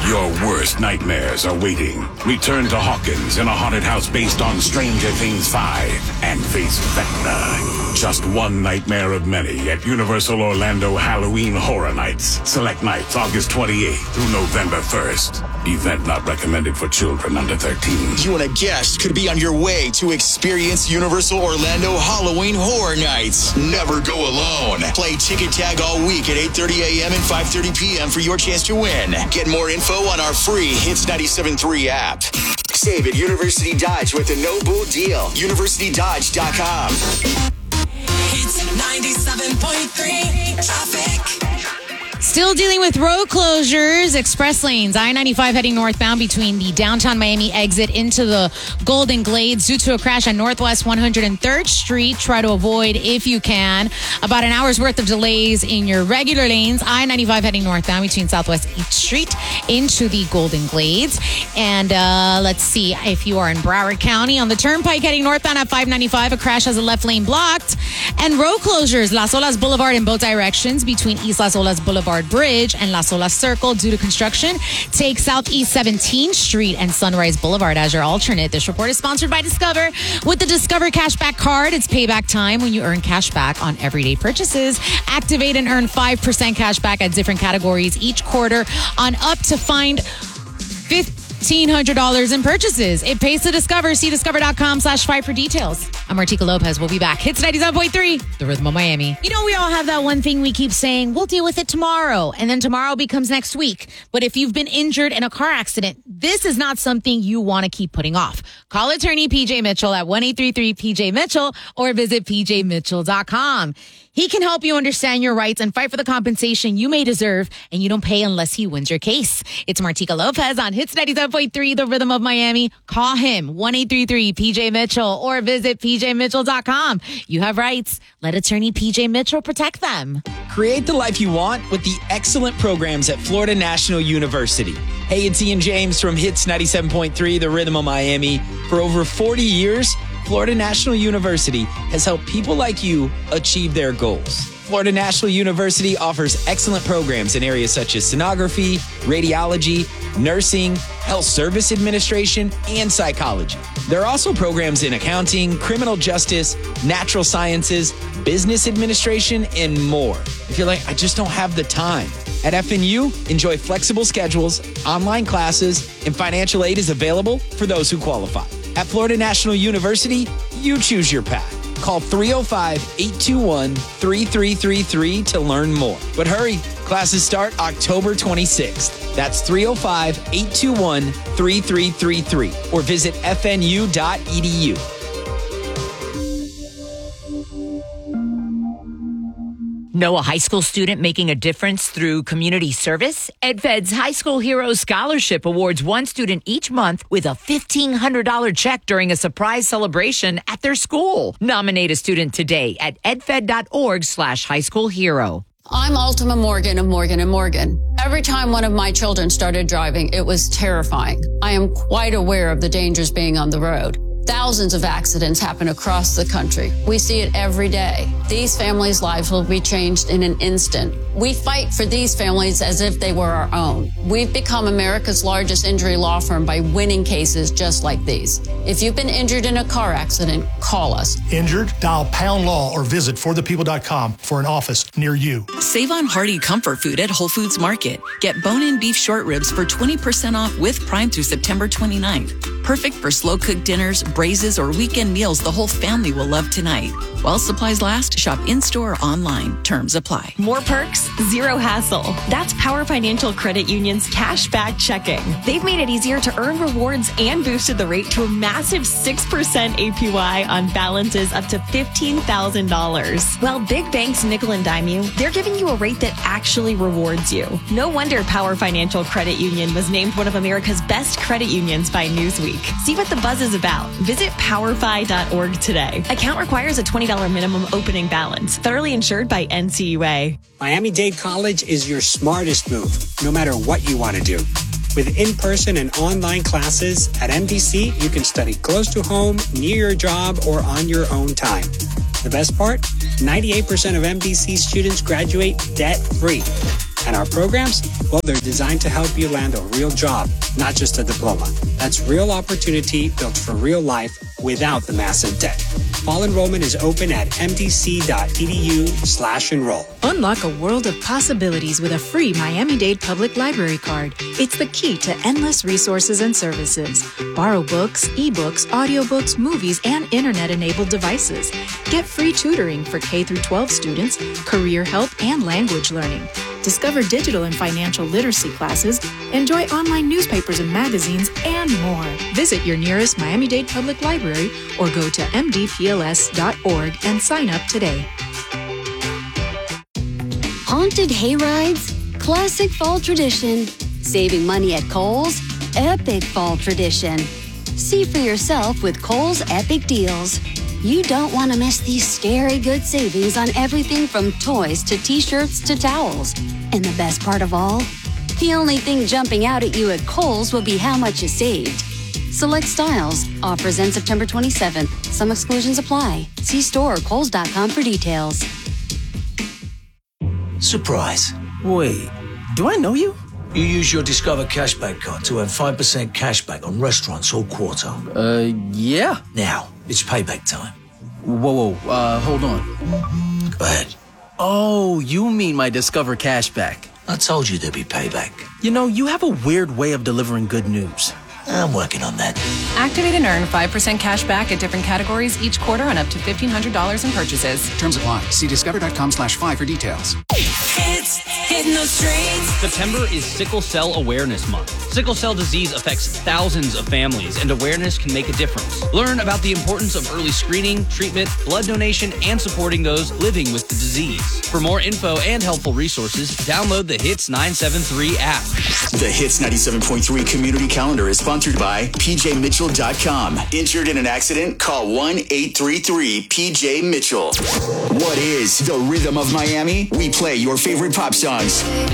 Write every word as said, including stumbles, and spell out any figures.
Your worst nightmares are waiting. Return to Hawkins in a haunted house based on Stranger Things five and face Vecna. Just one nightmare of many at Universal Orlando Halloween Horror Nights. Select nights August twenty-eighth through November first. Event not recommended for children under thirteen. You and a guest could be on your way to experience Universal Orlando Halloween Horror Nights. Never go alone. Play Ticket Tag all week at eight thirty a.m. and five thirty p.m. for your chance to win. Get more info on our free Hits ninety-seven point three app. Save at University Dodge with a no-bull deal. university dodge dot com. Hits ninety-seven point three traffic. Still dealing with road closures. Express lanes, I ninety-five heading northbound between the downtown Miami exit into the Golden Glades due to a crash on Northwest one hundred third Street. Try to avoid if you can. About an hour's worth of delays in your regular lanes. I ninety-five heading northbound between Southwest eighth Street into the Golden Glades. And uh, let's see if you are in Broward County. On the Turnpike heading northbound at five ninety-five, a crash has a left lane blocked. And road closures, Las Olas Boulevard in both directions between East Las Olas Boulevard Bridge and Las Olas Circle due to construction. Take Southeast seventeenth Street and Sunrise Boulevard as your alternate. This report is sponsored by Discover. With the Discover Cashback Card, it's payback time when you earn cash back on everyday purchases. Activate and earn five percent cash back at different categories each quarter on up to find fifteen hundred dollars in purchases. It pays to Discover. See discover.com slash five for details. I'm Martika Lopez. We'll be back. Hits ninety-seven point three, The Rhythm of Miami. You know, we all have that one thing we keep saying, we'll deal with it tomorrow. And then tomorrow becomes next week. But if you've been injured in a car accident, this is not something you want to keep putting off. Call attorney P J Mitchell at one eight three three P J Mitchell or visit P J Mitchell dot com. He can help you understand your rights and fight for the compensation you may deserve, and you don't pay unless he wins your case. It's Martika Lopez on Hits ninety-seven point three, The Rhythm of Miami. Call him, one eight three three P J Mitchell, or visit P J Mitchell dot com. You have rights. Let attorney P J Mitchell protect them. Create the life you want with the excellent programs at Florida National University. Hey, it's Ian James from Hits ninety-seven point three, The Rhythm of Miami. For over forty years, Florida National University has helped people like you achieve their goals. Florida National University offers excellent programs in areas such as sonography, radiology, nursing, health service administration, and psychology. There are also programs in accounting, criminal justice, natural sciences, business administration, and more. If you're like, I just don't have the time. At F N U, enjoy flexible schedules, online classes, and financial aid is available for those who qualify. At Florida National University, you choose your path. Call three oh five, eight two one, three three three three to learn more. But hurry, classes start October twenty-sixth. That's three oh five, eight two one, three three three three or visit f n u dot e d u. Know a high school student making a difference through community service? EdFed's High School Heroes Scholarship awards one student each month with a fifteen hundred dollars check during a surprise celebration at their school. Nominate a student today at edfed.org slash high school hero. I'm Ultima Morgan of Morgan and Morgan. Every time one of my children started driving, it was terrifying. I am quite aware of the dangers being on the road. Thousands of accidents happen across the country. We see it every day. These families' lives will be changed in an instant. We fight for these families as if they were our own. We've become America's largest injury law firm by winning cases just like these. If you've been injured in a car accident, call us. Injured? Dial pound law or visit for the people dot com for an office near you. Save on hearty comfort food at Whole Foods Market. Get bone-in beef short ribs for twenty percent off with Prime through September twenty-ninth. Perfect for slow-cooked dinners, braises, or weekend meals the whole family will love tonight. While supplies last, shop in-store or online. Terms apply. More perks, zero hassle. That's Power Financial Credit Union's Cashback Checking. They've made it easier to earn rewards and boosted the rate to a massive six percent A P Y on balances up to fifteen thousand dollars. While big banks nickel and dime you, they're giving you a rate that actually rewards you. No wonder Power Financial Credit Union was named one of America's best credit unions by Newsweek. See what the buzz is about. Visit power fi dot org today. Account requires a twenty dollars minimum opening balance. Federally insured by N C U A. Miami-Dade College is your smartest move, no matter what you want to do. With in-person and online classes at M D C, you can study close to home, near your job, or on your own time. The best part? ninety-eight percent of M D C students graduate debt-free. And our programs, well, they're designed to help you land a real job, not just a diploma. That's real opportunity built for real life without the massive debt. Fall enrollment is open at mdc.edu slash enroll. Unlock a world of possibilities with a free Miami-Dade Public Library card. It's the key to endless resources and services. Borrow books, ebooks, audiobooks, movies, and internet-enabled devices. Get free tutoring for K through twelve students, career help, and language learning. Discover digital and financial literacy classes, enjoy online newspapers and magazines, and more. Visit your nearest Miami-Dade Public Library or go to m d p l s dot org and sign up today. Haunted hayrides, classic fall tradition. Saving money at Kohl's, epic fall tradition. See for yourself with Kohl's Epic Deals. You don't want to miss these scary good savings on everything from toys to t-shirts to towels. And the best part of all? The only thing jumping out at you at Kohl's will be how much you saved. Select styles. Offers end September twenty-seventh. Some exclusions apply. See store or kohls dot com for details. Surprise. Wait, do I know you? You use your Discover Cashback card to earn five percent cashback on restaurants all quarter. Uh, yeah. Now, it's payback time. Whoa, whoa, uh, hold on. Go ahead. Oh, you mean my Discover Cashback. I told you there'd be payback. You know, you have a weird way of delivering good news. I'm working on that. Activate and earn five percent cash back at different categories each quarter on up to fifteen hundred dollars in purchases. Terms apply. See discover.com slash five for details. Hits hitting those streets. September is Sickle Cell Awareness Month. Sickle cell disease affects thousands of families, and awareness can make a difference. Learn about the importance of early screening, treatment, blood donation, and supporting those living with the disease. For more info and helpful resources, download the Hits nine seven three app. The Hits ninety-seven point three Community Calendar is sponsored by P J Mitchell dot com. Injured in an accident? Call one eight three three P J Mitchell. What is the rhythm of Miami? We play your favorite pop songs.